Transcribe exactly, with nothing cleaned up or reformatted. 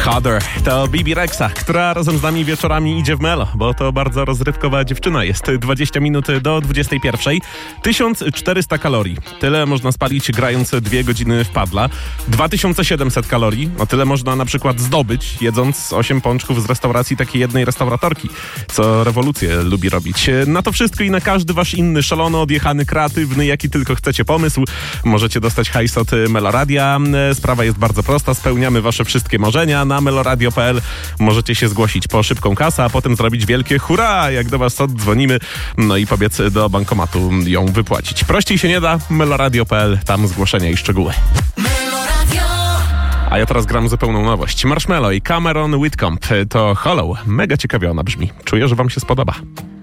Harder to Bibi Rexa, która razem z nami wieczorami idzie w melo, bo to bardzo rozrywkowa dziewczyna jest. dwadzieścia minut do dwudziestej pierwszej. tysiąc czterysta kalorii. Tyle można spalić grając dwie godziny w padla. dwa tysiące siedemset kalorii. No tyle można na przykład zdobyć jedząc osiem pączków z restauracji takiej jednej restauratorki, co rewolucję lubi robić. Na to wszystko i na każdy wasz inny szalono odjechany, kreatywny, jaki tylko chcecie pomysł możecie dostać hajs od Meloradia. Sprawa jest bardzo prosta. Spełniamy wasze wszystkie marzenia. Na meloradio kropka p l możecie się zgłosić po szybką kasę, a potem zrobić wielkie hurra, jak do was oddzwonimy, no i pobiec do bankomatu ją wypłacić. Prościej się nie da. meloradio kropka p l, tam zgłoszenia i szczegóły. A ja teraz gram zupełną nowość. Marshmello i Cameron Whitcomb to Hollow. Mega ciekawie ona brzmi. Czuję, że wam się spodoba.